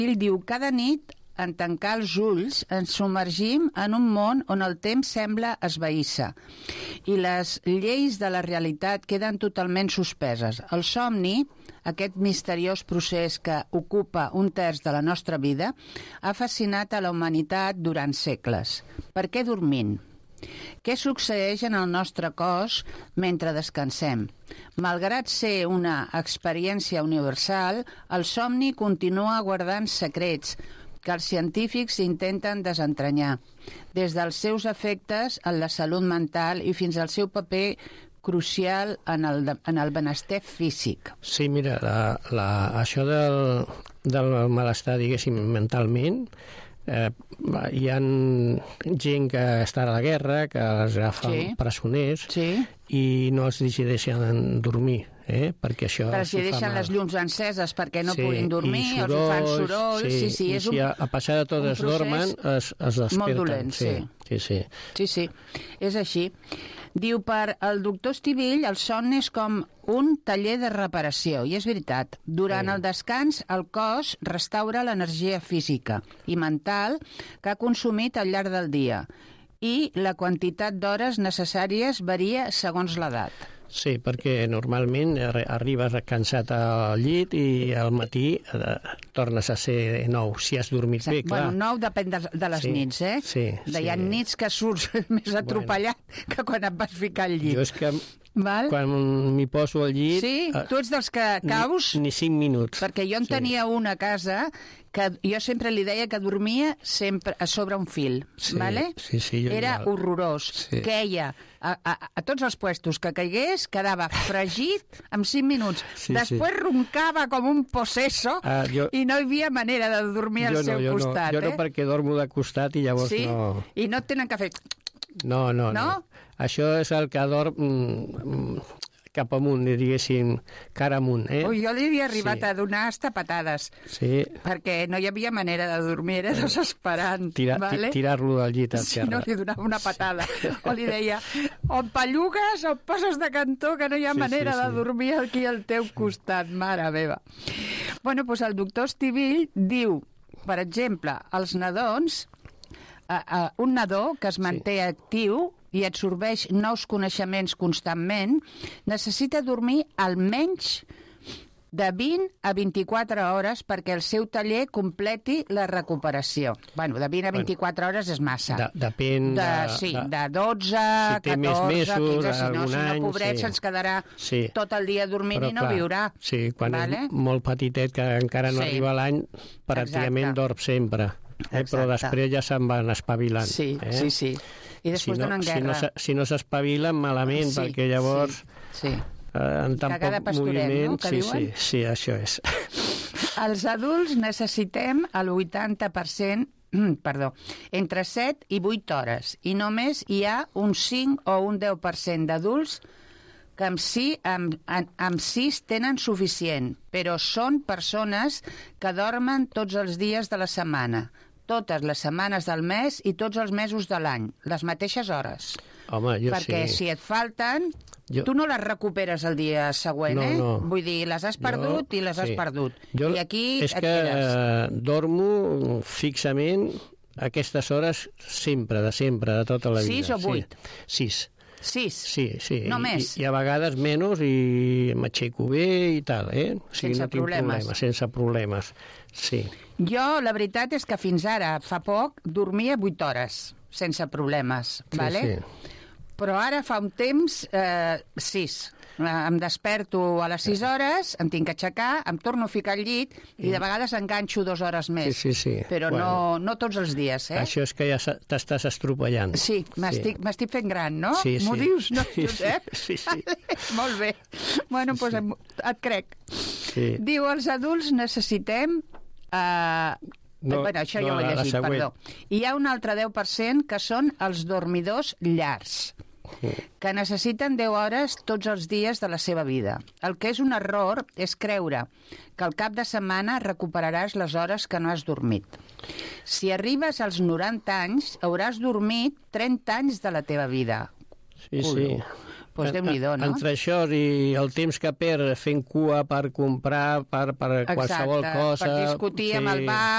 Ell diu, cada nit, en tancar els ulls, ens submergim en un món on el temps sembla esvair-se i les lleis de la realitat queden totalment suspeses. El somni, aquest misteriós procés que ocupa un terç de la nostra vida, ha fascinat a la humanitat durant segles. Per què dormint? Què succeeix en el nostre cos mentre descansem? Malgrat ser una experiència universal, el somni continua guardant secrets que els científics intenten desentranyar, des dels seus efectes en la salut mental i fins al seu paper crucial en el benestar físic. Sí, mira, això del malestar, diguéssim, mentalment, hi ha gent que està a la guerra, que els agafen presoners i no els decideixen dormir, perquè això... Però si deixen les llums enceses perquè no puguin dormir, els fan soroll... Sí, i a passar de tot es dormen, es desperten. Molt dolent, sí. Sí, és així. Diu, per el doctor Estivill, el son és com un taller de reparació, i és veritat. Durant el descans, el cos restaura l'energia física i mental que ha consumit al llarg del dia, i la quantitat d'hores necessàries varia segons l'edat. Sí, perquè normalment arribes cansat al llit i al matí tornes a ser nou, si has dormit bé, clar. Bueno, nou depèn de les nits, eh? Sí. Hi ha nits que surts més atropellat que quan et vas ficar al llit. Jo és que quan m'hi poso al llit... Sí? Tu ets dels que caus? Ni 5 minuts. Perquè jo en tenia una a casa que jo sempre li deia que dormia sempre a sobre un fil, ¿vale? Era horrorós. Queia a tots els puestos que caigués, quedava fregit en 5 minuts. Després roncava com un possesso i no hi havia manera de dormir al seu costat. Jo no, perquè dormo de costat i llavors no... I no et tenen que fer... No. Això és el que dorm cap amunt, diguéssim, cara amunt. Ui, jo li havia arribat a donar hasta patades, perquè no hi havia manera de dormir, era desesperant. Tirar-lo del llit al terra. Si no, li donava una patada. O li deia, o em pellugues o em poses de cantó, que no hi ha manera de dormir aquí al teu costat, mare meva. Bueno, doncs el doctor Estivill diu, per exemple, els nadons, un nadó que es manté actiu i absorbeix nous coneixements constantment, necessita dormir almenys de 20 a 24 hores perquè el seu taller completi la recuperació. Bueno, de 20 a 24 hores és massa. Depèn de 12, 14, 15, si no, pobret, se'ns quedarà tot el dia dormint i no viurà. Sí, quan és molt petitet, que encara no arriba l'any, pràcticament dorm sempre. Però després ja se'n van espavilant. Sí. I després donen guerra. Si no s'espavilen, malament, perquè llavors en tan poc moviment... Sí, això és. Els adults necessitem el 80%, entre 7 i 8 hores, i només hi ha un 5 o un 10% d'adults que amb 6 tenen suficient, però són persones que dormen tots els dies de la setmana, totes les setmanes del mes i tots els mesos de l'any, les mateixes hores. Home, perquè si et falten, tu no les recuperes el dia següent, No. Vull dir, les has perdut i les has perdut. I aquí és et que quedes. Dormo fixament aquestes hores sempre, de tota la vida. 6 o 8? 6. 6? Sí. Només? I a vegades menys i m'aixeco bé i tal, Sense problemes. Sense problemes, sí. Jo, la veritat és que fins ara, fa poc, dormia 8 hores, sense problemes, ¿vale? Sí. Però ara fa un temps, 6. Em desperto a les 6 hores, em tinc que aixecar, em torno a ficar al llit i de vegades enganxo 2 hores més. Sí. Però no tots els dies, Això és que ja t'estàs estropellant. Sí, m'estic fent gran, no? Sí. M'ho dius, no, Josep? Sí. Molt bé. Bueno, doncs et crec. Sí. Diu, els adults necessitem... això ja ho he llegit, perdó. Hi ha un altre 10% que són els dormidors llargs, que necessiten 10 hores tots els dies de la seva vida. El que és un error és creure que al cap de setmana recuperaràs les hores que no has dormit. Si arribes als 90 anys, hauràs dormit 30 anys de la teva vida. Sí. Doncs Déu-n'hi-do, no? Entre això i el temps que perd fent cua per comprar, per qualsevol cosa... Per discutir amb el bar,